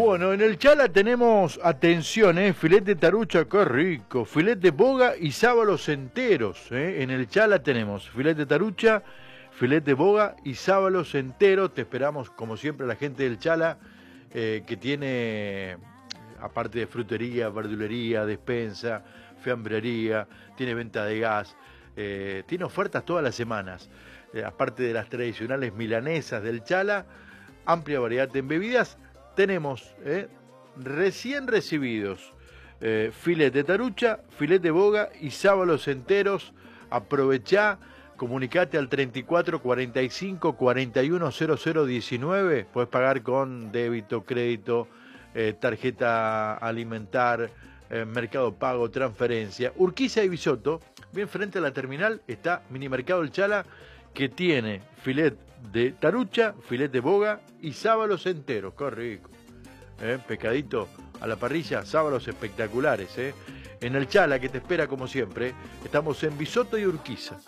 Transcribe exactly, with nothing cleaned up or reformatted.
Bueno, en el Chala tenemos, atención, eh, filete de tarucha, qué rico, filete de boga y sábalos enteros. Eh. En el Chala tenemos filete de tarucha, filete de boga y sábalos enteros. Te esperamos, como siempre, la gente del Chala, eh, que tiene, aparte de frutería, verdulería, despensa, fiambrería, tiene venta de gas, eh, tiene ofertas todas las semanas. Eh, aparte de las tradicionales milanesas del Chala, amplia variedad en bebidas. Tenemos eh, recién recibidos eh, filete de tarucha, filete de boga y sábalos enteros. Aprovechá, comunicate al treinta y cuatro cuarenta y cinco cuarenta y uno cero cero diecinueve. Puedes pagar con débito, crédito, eh, tarjeta alimentar, eh, Mercado Pago, transferencia. Urquiza y Bisoto, bien frente a la terminal, está Minimercado El Chala, que tiene filet de tarucha, filet de boga y sábalos enteros. ¡Qué rico! ¿Eh? Pescadito a la parrilla, sábalos espectaculares. ¿eh? En el Chala, que te espera como siempre, estamos en Bisoto y Urquiza.